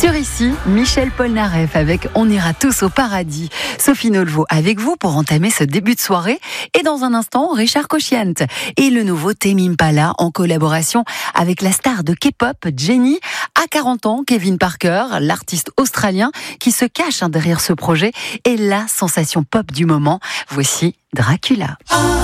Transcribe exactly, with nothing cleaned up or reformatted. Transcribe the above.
Sur Ici, Michel Polnareff avec On ira tous au paradis. Sophie Nolvo avec vous pour entamer ce début de soirée. Et dans un instant, Richard Cochiant et le nouveau Tame Impala en collaboration avec la star de K-pop Jennie. À quarante ans, Kevin Parker, l'artiste australien qui se cache derrière ce projet, est la sensation pop du moment. Voici Dracula.